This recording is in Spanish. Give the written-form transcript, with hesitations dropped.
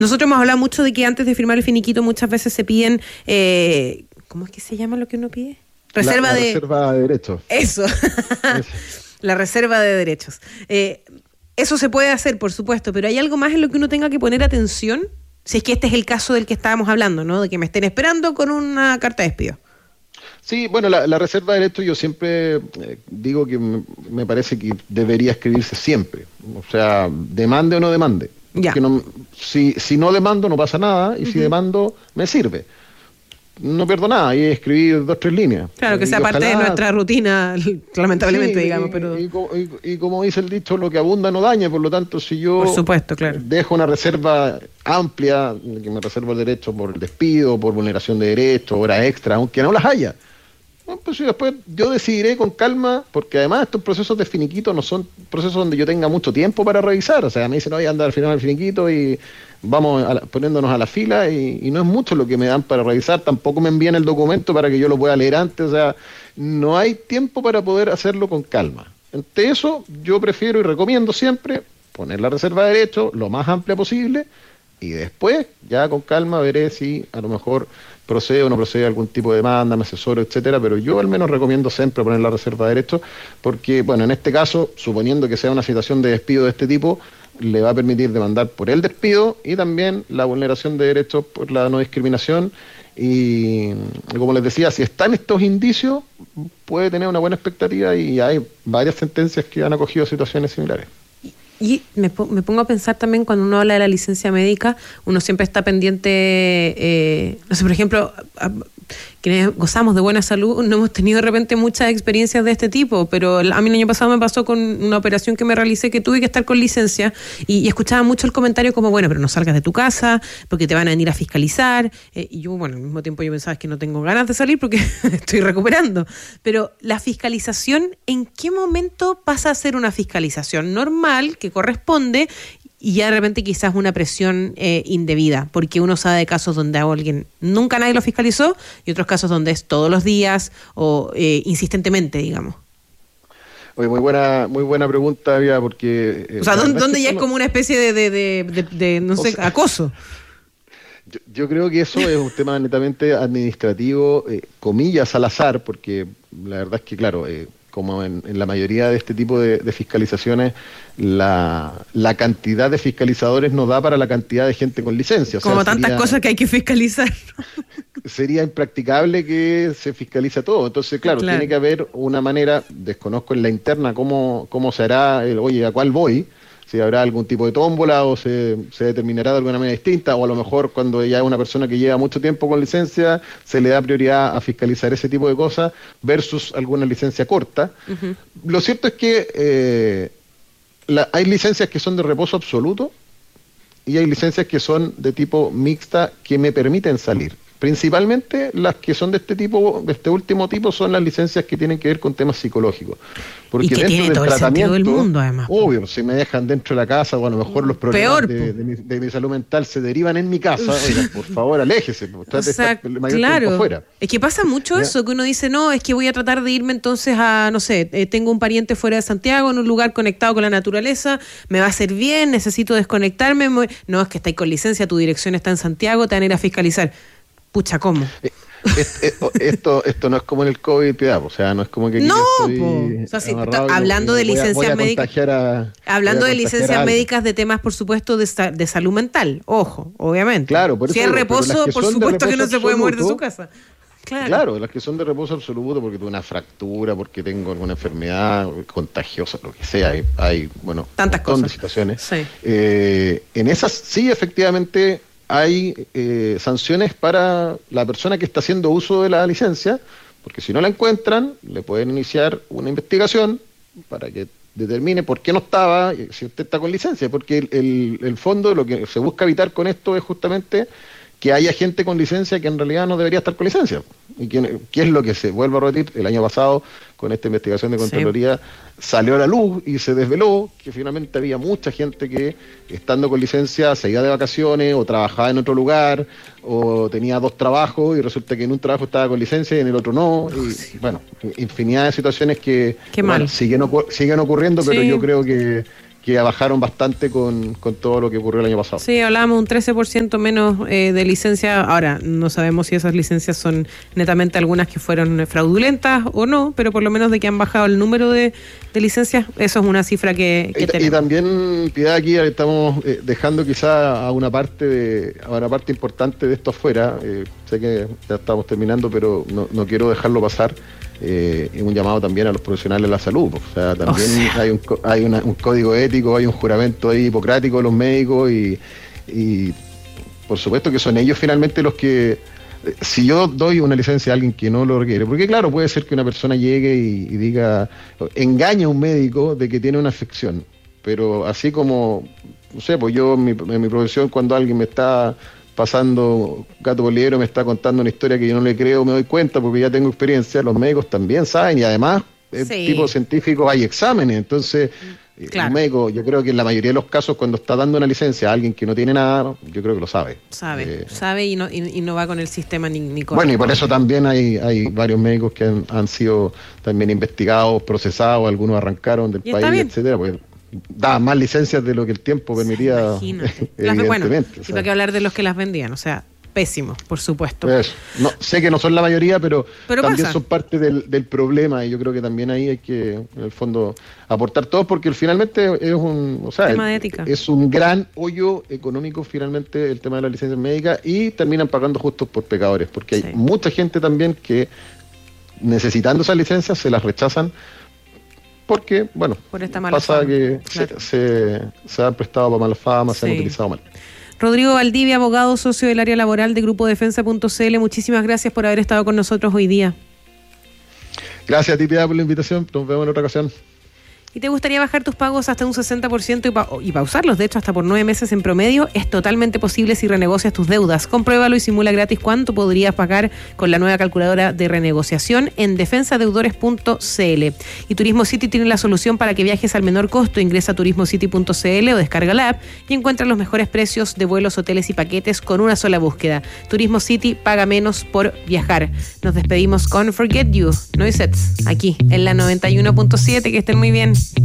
Nosotros hemos hablado mucho de que antes de firmar el finiquito muchas veces se piden, ¿cómo es que se llama lo que uno pide? Reserva de derechos. Eso, la reserva de derechos. Eso se puede hacer, por supuesto, pero ¿hay algo más en lo que uno tenga que poner atención? Si es que este es el caso del que estábamos hablando, ¿no? De que me estén esperando con una carta de despido. Sí, bueno, la reserva de derechos yo siempre digo que me parece que debería escribirse siempre. O sea, demande o no demande. Ya. Si no demando no pasa nada y si demando me sirve. No pierdo nada y escribir 2 o 3 líneas. Claro, que sea parte de nuestra rutina, lamentablemente, sí, digamos. Pero y como dice el dicho, lo que abunda no daña, por lo tanto, si yo por supuesto, claro, dejo una reserva amplia, que me reservo el derecho por el despido, por vulneración de derechos, horas extra, aunque no las haya, pues sí, después yo decidiré con calma, porque además estos procesos de finiquito no son procesos donde yo tenga mucho tiempo para revisar. O sea, me dicen, oye, anda al final del finiquito y vamos poniéndonos a la fila y no es mucho lo que me dan para revisar. Tampoco me envían el documento para que yo lo pueda leer antes. O sea, no hay tiempo para poder hacerlo con calma. Ante eso, yo prefiero y recomiendo siempre poner la reserva de derechos lo más amplia posible y después, ya con calma, veré si a lo mejor procede o no procede algún tipo de demanda, me asesoro, etcétera, pero yo al menos recomiendo siempre poner la reserva de derechos porque, bueno, en este caso, suponiendo que sea una situación de despido de este tipo, le va a permitir demandar por el despido y también la vulneración de derechos por la no discriminación y, como les decía, si están estos indicios, puede tener una buena expectativa y hay varias sentencias que han acogido situaciones similares. Y me pongo a pensar también cuando uno habla de la licencia médica, uno siempre está pendiente, no sé, por ejemplo, quienes gozamos de buena salud, no hemos tenido de repente muchas experiencias de este tipo, pero a mí el año pasado me pasó con una operación que me realicé que tuve que estar con licencia y escuchaba mucho el comentario como, bueno, pero no salgas de tu casa porque te van a venir a fiscalizar, y yo, bueno, al mismo tiempo yo pensaba que no tengo ganas de salir porque estoy recuperando, pero la fiscalización, ¿en qué momento pasa a ser una fiscalización normal que corresponde y ya de repente quizás una presión indebida? Porque uno sabe de casos donde a alguien nunca nadie lo fiscalizó y otros casos donde es todos los días o insistentemente, digamos. Oye, muy buena pregunta, Vía, porque... o sea, ¿dónde ya es como una especie de no sé, acoso? Yo creo que eso es un tema netamente administrativo, comillas al azar, porque la verdad es que, claro... como en la mayoría de este tipo de fiscalizaciones, la cantidad de fiscalizadores no da para la cantidad de gente con licencia. O sea, como tantas cosas que hay que fiscalizar. Sería impracticable que se fiscalice todo. Entonces, claro, tiene que haber una manera, desconozco en la interna cómo se hará, oye, ¿a cuál voy? Si habrá algún tipo de tómbola o se determinará de alguna manera distinta, o a lo mejor cuando ya es una persona que lleva mucho tiempo con licencia, se le da prioridad a fiscalizar ese tipo de cosas versus alguna licencia corta. Uh-huh. Lo cierto es que hay licencias que son de reposo absoluto y hay licencias que son de tipo mixta que me permiten salir. Principalmente las que son de este último tipo, son las licencias que tienen que ver con temas psicológicos. Porque y que tiene todo el sentido del mundo, además. Obvio, si me dejan dentro de la casa o a lo mejor los problemas de mi salud mental se derivan en mi casa, oiga, por favor, aléjese. O sea, claro, fuera. Es que pasa mucho eso, que uno dice, no, es que voy a tratar de irme entonces a, no sé, tengo un pariente fuera de Santiago, en un lugar conectado con la naturaleza, me va a hacer bien, necesito desconectarme. No, es que estáis con licencia, tu dirección está en Santiago, te van a ir a fiscalizar. Pucha, ¿cómo? Esto no es como en el COVID, piedad, o sea, no es como que... No, o sea, sí, hablando de licencias médicas... Hablando de licencias médicas de temas, por supuesto, de salud mental, ojo, obviamente. Claro, por eso... Si es reposo, por supuesto que no se puede mover de su casa. Claro, las que son de reposo absoluto porque tuve una fractura, porque tengo alguna enfermedad contagiosa, lo que sea, hay bueno, tantas cosas. De situaciones. Sí. En esas sí, efectivamente... hay sanciones para la persona que está haciendo uso de la licencia, porque si no la encuentran, le pueden iniciar una investigación para que determine por qué no estaba, si usted está con licencia, porque el fondo, lo que se busca evitar con esto es justamente que haya gente con licencia que en realidad no debería estar con licencia. Y que es lo que se vuelve a repetir el año pasado con esta investigación de Contraloría, salió a la luz y se desveló que finalmente había mucha gente que, estando con licencia, se iba de vacaciones o trabajaba en otro lugar o tenía 2 trabajos y resulta que en un trabajo estaba con licencia y en el otro no. Y bueno, infinidad de situaciones que bueno, siguen ocurriendo, pero yo creo que que bajaron bastante con todo lo que ocurrió el año pasado. Sí, hablábamos un 13% menos de licencias. Ahora, no sabemos si esas licencias son netamente algunas que fueron fraudulentas o no, pero por lo menos de que han bajado el número de licencias, eso es una cifra que tenemos. Y también, Piedad, aquí estamos dejando quizá a una parte importante de esto afuera. Sé que ya estamos terminando, pero no quiero dejarlo pasar. Un llamado también a los profesionales de la salud. O sea, también hay un código ético, hay un juramento ahí hipocrático de los médicos y por supuesto que son ellos finalmente los que, si yo doy una licencia a alguien que no lo requiere, porque claro, puede ser que una persona llegue y diga, engaña a un médico de que tiene una afección, pero así como, no sé, pues yo en mi profesión, cuando alguien me está pasando gato por liebre, me está contando una historia que yo no le creo, me doy cuenta porque ya tengo experiencia, los médicos también saben y además, tipo científico, hay exámenes, entonces claro. El médico, yo creo que en la mayoría de los casos cuando está dando una licencia a alguien que no tiene nada, yo creo que lo sabe. Sabe y no va con el sistema ni con... Bueno, y por eso también hay varios médicos que han sido también investigados, procesados, algunos arrancaron del país, etcétera, pues daban más licencias de lo que el tiempo permitía. Evidentemente. Bueno, y para qué hablar de los que las vendían, o sea, pésimos, por supuesto. Pues, sé que no son la mayoría, pero también pasa. Son parte del problema y yo creo que también ahí hay que, en el fondo, aportar todos porque finalmente es tema de ética. Es un gran hoyo económico finalmente el tema de las licencias médicas y terminan pagando justos por pecadores, porque hay mucha gente también que necesitando esas licencias se las rechazan porque, bueno, por esta mala pasa fama, que claro. se han prestado para mala fama, se han utilizado mal. Rodrigo Valdivia, abogado, socio del área laboral de Grupo Defensa.cl, muchísimas gracias por haber estado con nosotros hoy día. Gracias a ti, Piedad, por la invitación. Nos vemos en otra ocasión. ¿Y te gustaría bajar tus pagos hasta un 60% y pausarlos, de hecho, hasta por 9 meses en promedio? Es totalmente posible si renegocias tus deudas. Compruébalo y simula gratis cuánto podrías pagar con la nueva calculadora de renegociación en defensadeudores.cl. Y Turismo City tiene la solución para que viajes al menor costo. Ingresa a turismocity.cl o descarga la app y encuentra los mejores precios de vuelos, hoteles y paquetes con una sola búsqueda. Turismo City, paga menos por viajar. Nos despedimos con Forget You, Noisets, aquí en la 91.7. Que estén muy bien.